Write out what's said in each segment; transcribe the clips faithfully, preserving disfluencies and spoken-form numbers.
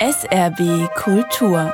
S R B Kultur.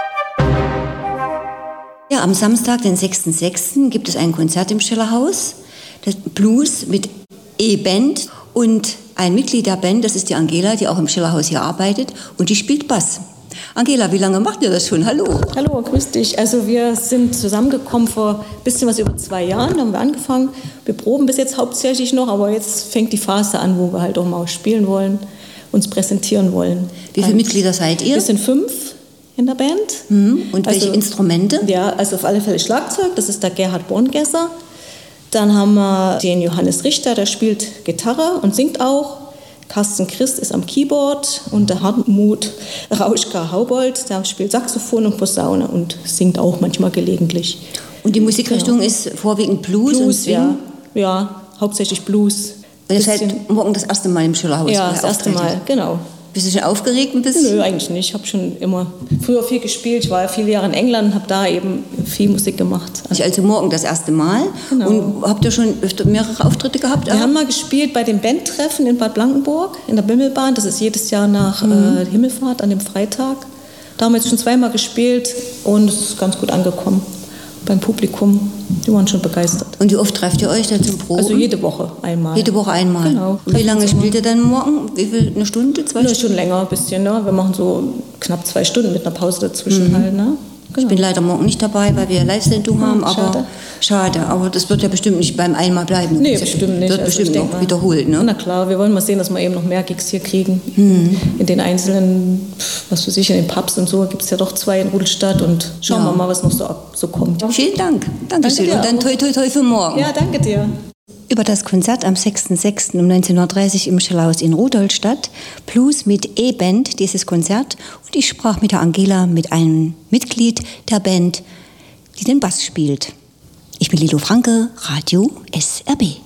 Ja, am Samstag, den sechsten sechsten gibt es ein Konzert im Schillerhaus. Das Blues mit E-Band und ein Mitglied der Band, das ist die Angela, die auch im Schillerhaus hier arbeitet und die spielt Bass. Angela, wie lange macht ihr das schon? Hallo. Hallo, grüß dich. Also wir sind zusammengekommen vor ein bisschen was über zwei Jahren, da haben wir angefangen. Wir proben bis jetzt hauptsächlich noch, aber jetzt fängt die Phase an, wo wir halt auch mal spielen wollen, uns präsentieren wollen. Wie viele Und Mitglieder seid ihr? Wir sind fünf in der Band. Mhm. Und welche also, Instrumente? Ja, also auf alle Fälle Schlagzeug, das ist der Gerhard Borngesser. Dann haben wir den Johannes Richter, der spielt Gitarre und singt auch. Carsten Christ ist am Keyboard und der Hartmut Rauschka-Haubold, der spielt Saxophon und Posaune und singt auch manchmal gelegentlich. Und die Musikrichtung Genau. ist vorwiegend Blues, Blues, und Swing? ja. Ja, hauptsächlich Blues. Und ihr seid morgen das erste Mal im Schillerhaus? Ja, das erste Mal, genau. Bist du schon aufgeregt ein bisschen? Nö, eigentlich nicht. Ich habe schon immer früher viel gespielt. Ich war ja viele Jahre in England und habe da eben viel Musik gemacht. Ich also morgen das erste Mal. Genau. Und habt ihr schon öfter mehrere Auftritte gehabt? Wir haben mal gespielt bei dem Bandtreffen in Bad Blankenburg in der Bimmelbahn. Das ist jedes Jahr nach mhm. äh, Himmelfahrt an dem Freitag. Da haben wir jetzt schon zweimal gespielt und es ist ganz gut angekommen beim Publikum. Die waren schon begeistert. Und wie oft trefft ihr euch da zum Proben? Also jede Woche einmal. Jede Woche einmal? Genau. Und wie lange spielt ihr dann morgen? Wie viel, eine Stunde, zwei Eine Stunden? Stunde länger ein bisschen. Ne? Wir machen so knapp zwei Stunden mit einer Pause dazwischen mhm. halt. Ne? Genau. Ich bin leider morgen nicht dabei, weil wir Live-Sendung haben, Hm, aber schade. schade. Aber das wird ja bestimmt nicht beim einmal bleiben. Nee, das bestimmt nicht. Wird Also bestimmt ich denk noch mal, wiederholt, ne? Na klar, wir wollen mal sehen, dass wir eben noch mehr Gigs hier kriegen. Hm. In den einzelnen, was weiß ich, in den Pubs und so gibt es ja doch zwei in Rudolstadt und schauen Ja. wir mal, was noch so, so kommt. Vielen Dank. Dankeschön. dir Und dann auch. toi toi toi für morgen. Ja, danke dir. Über das Konzert am sechsten sechsten um neunzehn Uhr dreißig im Schillerhaus in Rudolstadt, Blues mit E-Band, dieses Konzert. Und ich sprach mit der Angela, mit einem Mitglied der Band, die den Bass spielt. Ich bin Lilo Franke, Radio S R B.